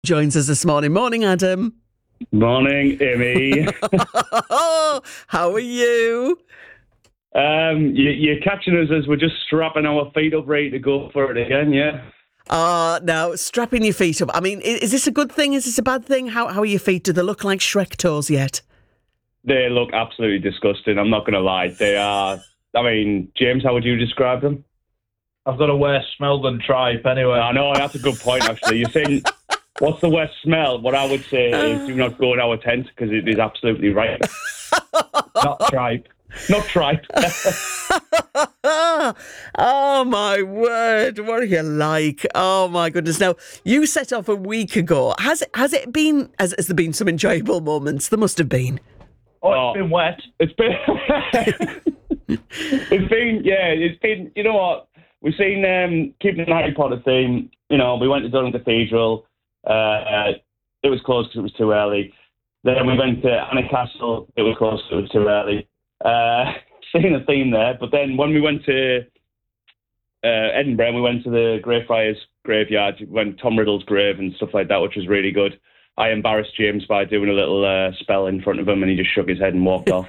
Joins us this morning. Morning, Adam. Morning, Amy. How are you? You're catching us as we're just strapping our feet up, ready to go for it again, yeah? Now, strapping your feet up. I mean, is this a good thing? Is this a bad thing? How are your feet? Do they look like Shrek toes yet? They look absolutely disgusting, I'm not going to lie. They are, I mean, James, how would you describe them? I've got a worse smell than tripe anyway. I know, that's a good point, actually. You're saying, what's the worst smell? What I would say is do not go in our tent, because it is absolutely right. Not tripe. Not tripe. Oh, my word. What are you like? Oh, my goodness. Now, you set off a week ago. Has there been some enjoyable moments? There must have been. Oh, it's been wet. It's been, you know what? We've seen, keeping the Harry Potter theme, you know, we went to Durham Cathedral. It was closed because it was too early. Then we went to Anna Castle. It was closed because it was too early. Seeing the theme there. But then when we went to Edinburgh, and we went to the Greyfriars graveyard, we went to Tom Riddle's grave and stuff like that, which was really good. I embarrassed James by doing a little spell in front of him, and he just shook his head and walked off.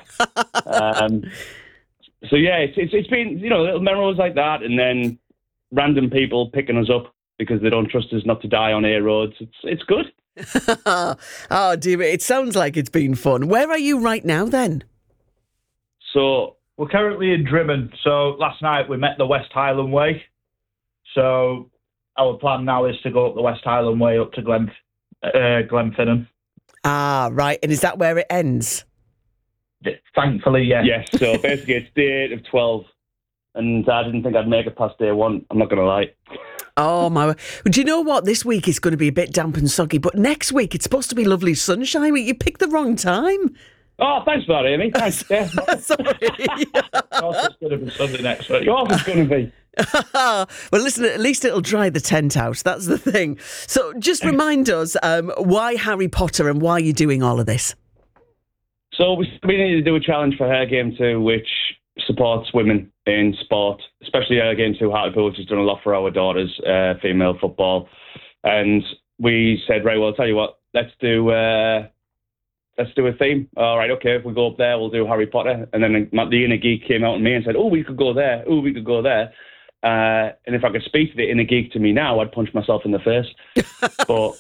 So yeah, it's been, you know, little memories like that, and then random people picking us up because they don't trust us not to die on A roads. It's good. Oh dear, it sounds like it's been fun. Where are you right now then? So We're currently in Drimmen. So last night we met the West Highland Way. So our plan now is to go up the West Highland Way up to Glenfinnan. Ah, right. And is that where it ends? Thankfully, yeah. yes, so basically it's day 8 of 12, and I didn't think I'd make it past day 1. I'm not going to lie. Oh, my word. Do you know what? This week is going to be a bit damp and soggy, but next week it's supposed to be lovely sunshine. You picked the wrong time. Oh, thanks for that, Amy. Thanks. Yeah. Sorry. It's going to be Sunday next week. Yours is going to be. Well, listen, at least it'll dry the tent out. That's the thing. So just remind us why Harry Potter and why you're doing all of this. So we need to do a challenge for Her Game 2, which supports women in sport, especially Her Game 2 Hartlepool, which has done a lot for our daughters, female football. And we said, right, well, I'll tell you what, let's do a theme. All right, okay, if we go up there, we'll do Harry Potter. And then the inner geek came out to me and said, oh, we could go there. Oh, we could go there. And if I could speak to the inner geek to me now, I'd punch myself in the face. But...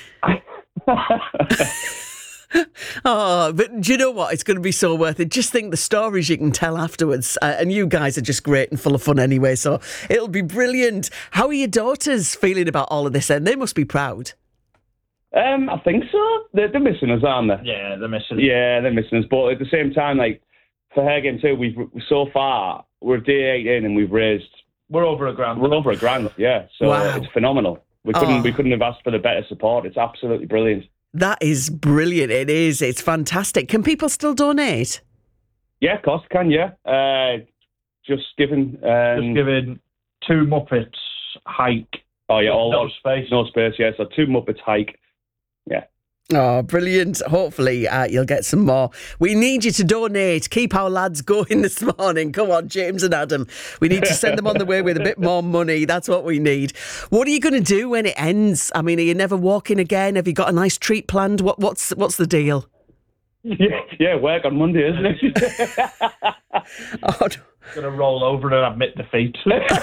Oh, but do you know what? It's going to be so worth it. Just think the stories you can tell afterwards. And you guys are just great and full of fun anyway, so it'll be brilliant. How are your daughters feeling about all of this then? They must be proud. I think so. They're missing us, aren't they? Yeah, they're missing us. Yeah, they're missing us. But at the same time, like, for Her Game 2, so far, we're day 8 in and we've raised... We're over £1,000. We're over £1,000, yeah. So Wow. It's phenomenal. We couldn't have asked for the better support. It's absolutely brilliant. That is brilliant. It is. It's fantastic. Can people still donate? Yeah, of course, can, yeah. Just giving... Just giving 2 Muppets hike. Oh, yeah, No space. No space, yeah. So 2 Muppets hike. Yeah. Oh, brilliant. Hopefully you'll get some more. We need you to donate. Keep our lads going this morning. Come on, James and Adam. We need to send them on the way with a bit more money. That's what we need. What are you going to do when it ends? I mean, are you never walking again? Have you got a nice treat planned? What's the deal? Yeah, work on Monday, isn't it? Oh, Going to roll over and admit defeat.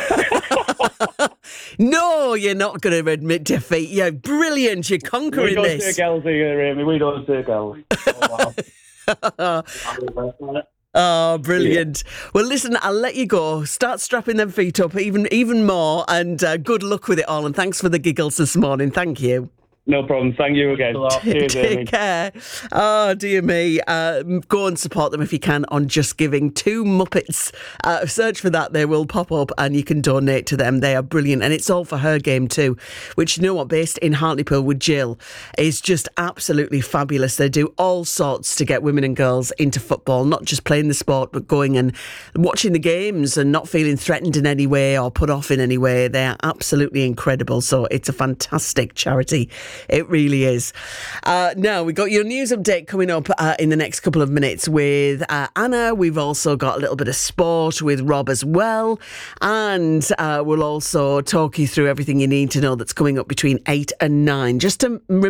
no, you're not going to admit defeat. You're brilliant. You're conquering We don't this. take L's here, Amy. We don't take L's. Oh, wow. Oh, brilliant. Well, listen, I'll let you go. Start strapping them feet up even more, and good luck with it all. And thanks for the giggles this morning. Thank you. No problem. Thank you again. Cheers, Amy. Take care. Oh, dear me. Go and support them if you can on Just Giving. 2 Muppets. Search for that. They will pop up and you can donate to them. They are brilliant. And it's all for Her Game 2, which, you know what, based in Hartlepool with Jill, is just absolutely fabulous. They do all sorts to get women and girls into football, not just playing the sport, but going and watching the games and not feeling threatened in any way or put off in any way. They are absolutely incredible. So it's a fantastic charity. It really is. Now, we've got your news update coming up in the next couple of minutes with Anna. We've also got a little bit of sport with Rob as well. And we'll also talk you through everything you need to know that's coming up between 8 and 9. Just to